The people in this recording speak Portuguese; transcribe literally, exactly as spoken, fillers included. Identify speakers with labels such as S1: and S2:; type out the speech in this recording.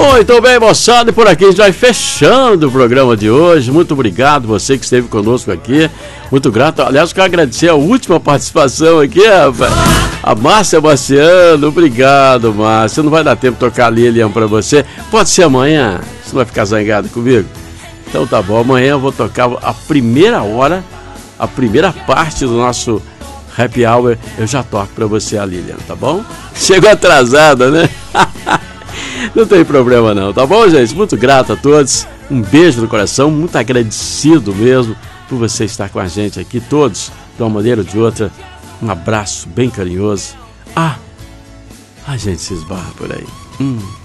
S1: Muito bem, moçada, e por aqui a gente vai fechando o programa de hoje. Muito obrigado você que esteve conosco aqui. Muito grato. Aliás, quero agradecer a última participação aqui, rapaz. A Márcia Marciano. Obrigado, Márcia. Não vai dar tempo de tocar a Lilian pra você. Pode ser amanhã. Você não vai ficar zangado comigo? Então tá bom. Amanhã eu vou tocar a primeira hora, a primeira parte do nosso Happy Hour. Eu já toco pra você a Lilian, tá bom? Chegou atrasada, né? Não tem problema não, tá bom, gente? Muito grato a todos, um beijo no coração, muito agradecido mesmo por você estar com a gente aqui, todos, de uma maneira ou de outra. Um abraço bem carinhoso. Ah, a gente se esbarra por aí. Hum.